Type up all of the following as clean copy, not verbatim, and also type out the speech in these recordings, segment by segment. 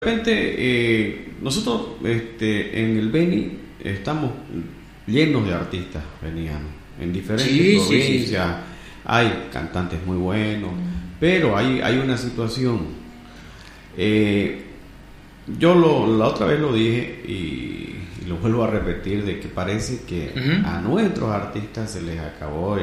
repente, nosotros en el Beni estamos llenos de artistas venianos, en diferentes provincias, sí. Hay cantantes muy buenos, pero hay una situación. Yo la otra vez lo dije y lo vuelvo a repetir, de que parece que a nuestros artistas se les acabó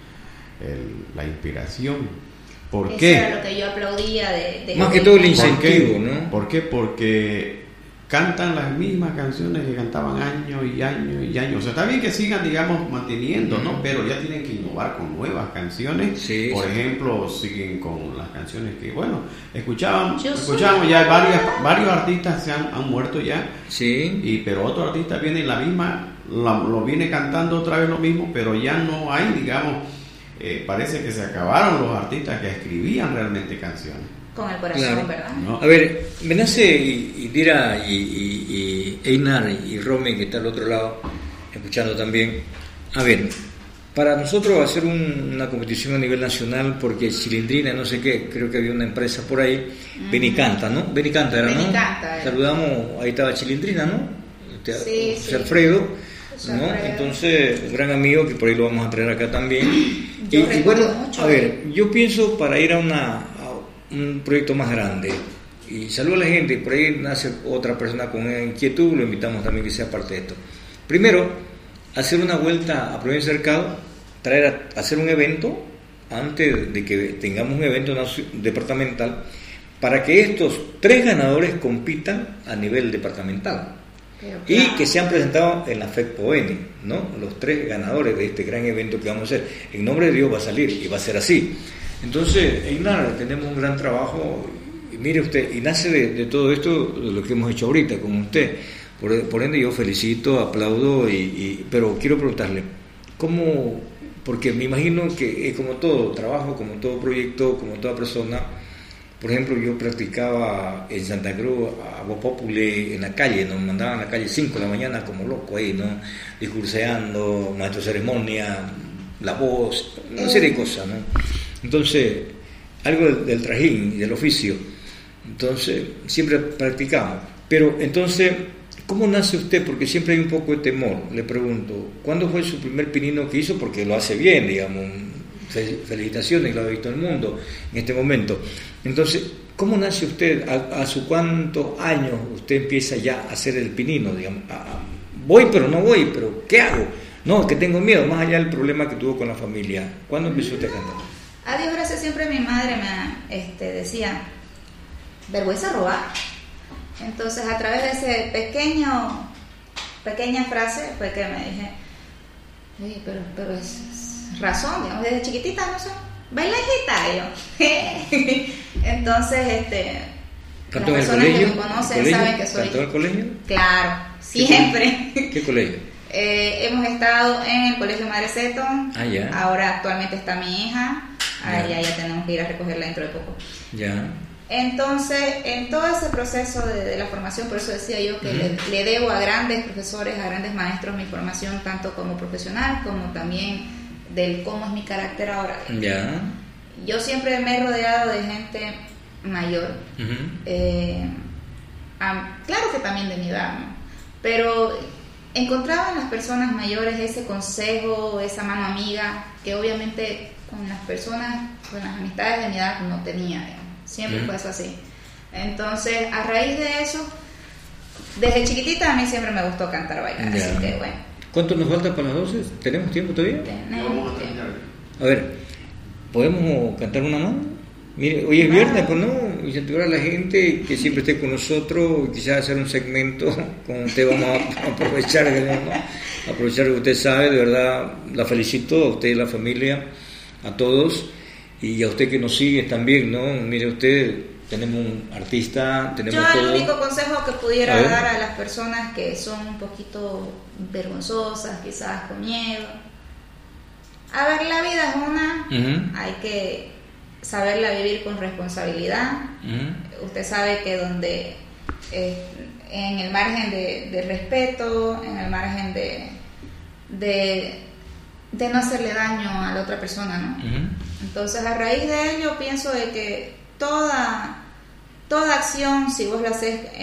la inspiración. ¿Por Eso qué? era lo que yo aplaudía de más que todo el incentivo, ¿no? ¿Por qué? Porque cantan las mismas canciones que cantaban años y años y años. O sea, está bien que sigan, digamos, manteniendo, ¿no? Pero ya tienen que innovar con nuevas canciones. Sí, por ejemplo, siguen con las canciones que, bueno, escuchábamos ya varios artistas se han muerto ya. Sí. Pero otro artista viene en la misma, lo viene cantando otra vez lo mismo, pero ya no hay, digamos, parece que se acabaron los artistas que escribían realmente canciones. Con el corazón, claro. ¿Verdad? No. A ver, Menace y Dira y Einar y Romy, que está al otro lado, escuchando también. A ver, para nosotros hacer una competición a nivel nacional, porque Chilindrina, no sé qué, creo que había una empresa por ahí, Benicanta, ¿no? Benicanta era, ¿no? Benicanta. Saludamos, ahí estaba Chilindrina, ¿no? Sí, José Alfredo, ¿no? Entonces, un gran amigo que por ahí lo vamos a traer acá también. Y bueno, a ver, yo pienso para ir a un proyecto más grande, y saludo a la gente, por ahí nace otra persona con una inquietud, lo invitamos también que sea parte de esto. Primero, hacer una vuelta a Provincia del Cercado, hacer un evento, antes de que tengamos un evento departamental, para que estos 3 ganadores compitan a nivel departamental. Y que se han presentado en la FECPO Beni, ¿no? Los 3 ganadores de este gran evento que vamos a hacer. En nombre de Dios va a salir y va a ser así. Entonces, Einar, tenemos un gran trabajo, y mire usted, y nace de todo esto, de lo que hemos hecho ahorita con usted. Por ende, yo felicito, aplaudo, pero quiero preguntarle, ¿cómo? Porque me imagino que es como todo trabajo, como todo proyecto, como toda persona. Por ejemplo, yo practicaba en Santa Cruz a voz populi en la calle, nos mandaban a la calle 5 de la mañana como loco ahí, ¿no? Discurseando, maestro de ceremonia, la voz, una serie de cosas, ¿no? Entonces, algo del trajín y del oficio. Entonces, siempre practicamos. Pero entonces, ¿cómo nace usted? Porque siempre hay un poco de temor. Le pregunto, ¿cuándo fue su primer pinino que hizo? Porque lo hace bien, digamos. Felicitaciones, lo ha visto el mundo en este momento. Entonces, ¿cómo nace usted? ¿A sus cuántos años usted empieza ya a hacer el pinino? Digamos, voy pero no voy, pero ¿qué hago? No, que tengo miedo, más allá del problema que tuvo con la familia. ¿Cuándo empezó usted a cantar? A Dios gracias, siempre mi madre me decía, vergüenza robar. Entonces, a través de ese pequeña frase fue que me dije, oye, pero es razón, digamos, desde chiquitita, no sé, baila yo. Entonces, las personas que me conocen saben que soy. ¿Cantó en el colegio? Claro, siempre. ¿Qué colegio? Hemos estado en el Colegio Madre Seto. Ya. Ahora actualmente está mi hija. Ya tenemos que ir a recogerla dentro de poco. Ya. Entonces, en todo ese proceso de la formación, por eso decía yo que le debo a grandes profesores, a grandes maestros mi formación, tanto como profesional como también del cómo es mi carácter ahora. Ya. Yo siempre me he rodeado de gente mayor. Claro que también de mi edad, ¿no? Pero encontraba en las personas mayores ese consejo, esa mano amiga, que obviamente con las personas, con las amistades de mi edad no tenía, digamos. Siempre fue eso así. Entonces, a raíz de eso, desde chiquitita a mí siempre me gustó cantar, bailar, así que bueno. ¿Cuánto nos falta para las 12? ¿Tenemos tiempo todavía? Tenemos tiempo. A ver, ¿podemos cantar una más? Mire, hoy es viernes, pues no, incentivar a la gente que siempre esté con nosotros, quizás hacer un segmento con usted, vamos a aprovechar, ¿no? Aprovechar que usted sabe, de verdad, la felicito a usted y a la familia, a todos, y a usted que nos sigue también, ¿no? Mire usted, tenemos un artista, tenemos yo todo. El único consejo que pudiera dar a las personas que son un poquito vergonzosas, quizás con miedo, a ver, la vida es una, hay que saberla vivir con responsabilidad. Usted sabe que donde en el margen de respeto, en el margen de no hacerle daño a la otra persona, ¿no? Entonces, a raíz de ello pienso de que toda toda acción, si vos la haces